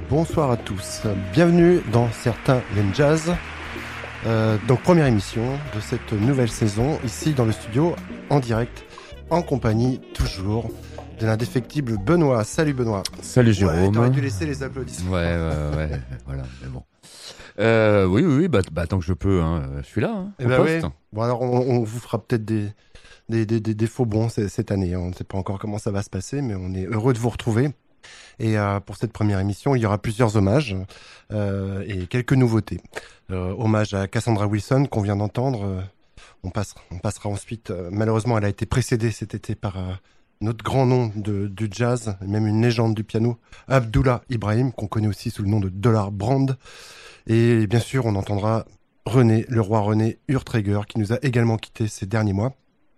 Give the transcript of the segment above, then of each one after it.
Bonsoir à tous, bienvenue dans Certains l'aiment jazz. Donc première émission de cette nouvelle saison, ici dans le studio, en direct, en compagnie toujours de l'indéfectible Benoît. Salut Benoît. Salut Jérôme. Ouais, t'aurais dû laisser les applaudissements. Ouais, voilà, mais bon. Oui, tant que je peux, hein, je suis là, hein, Eh au ben poste. ouais. Bon alors on vous fera peut-être des faux bons cette année, hein. On ne sait pas encore comment ça va se passer, mais on est heureux de vous retrouver. Et pour cette première émission, il y aura plusieurs hommages et quelques nouveautés. Hommage à Cassandra Wilson qu'on vient d'entendre. On passera ensuite. Malheureusement, elle a été précédée cet été par notre grand nom du jazz, même une légende du piano, Abdullah Ibrahim, qu'on connaît aussi sous le nom de Dollar Brand. Et bien sûr, on entendra le roi René Urträger, qui nous a également quittés ces derniers mois.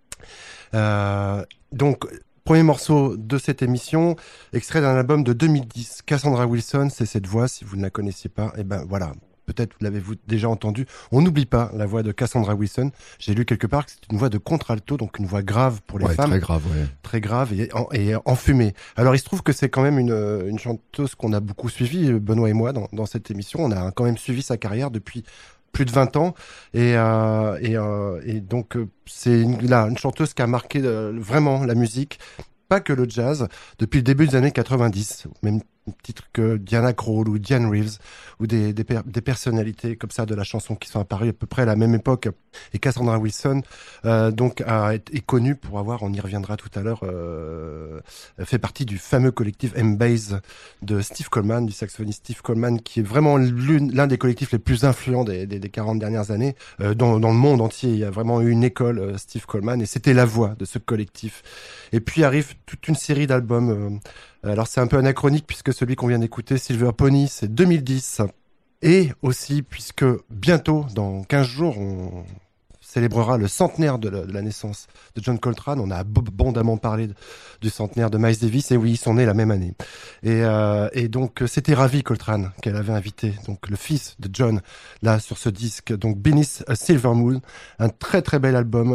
Donc, premier morceau de cette émission, extrait d'un album de 2010. Cassandra Wilson, c'est cette voix, si vous ne la connaissiez pas, et ben voilà, peut-être l'avez-vous déjà entendu. On n'oublie pas la voix de Cassandra Wilson. J'ai lu quelque part que c'est une voix de contralto, donc une voix grave pour les femmes. Très grave, ouais. Très grave et enfumée. Alors il se trouve que c'est quand même une chanteuse qu'on a beaucoup suivie, Benoît et moi, dans cette émission. On a quand même suivi sa carrière depuis plus de 20 ans et donc c'est une chanteuse qui a marqué vraiment la musique, pas que le jazz, depuis le début des années 90, même titre que Diana Krall ou Diane Reeves ou des personnalités comme ça de la chanson qui sont apparues à peu près à la même époque. Et Cassandra Wilson donc est connue pour avoir, on y reviendra tout à l'heure, fait partie du fameux collectif M-Base de Steve Coleman, du saxophoniste Steve Coleman, qui est vraiment l'un des collectifs les plus influents des 40 dernières années. Dans le monde entier, il y a vraiment eu une école Steve Coleman, et c'était la voix de ce collectif. Et puis arrive toute une série d'albums. Alors c'est un peu anachronique puisque celui qu'on vient d'écouter, Silver Pony, c'est 2010. Et aussi puisque bientôt, dans 15 jours, on célébrera le centenaire de la naissance de John Coltrane. On a abondamment parlé du centenaire de Miles Davis, et oui, ils sont nés la même année. Et donc c'était Ravi Coltrane qu'elle avait invité, donc le fils de John, là sur ce disque, donc Beneath a Silver Moon, un très très bel album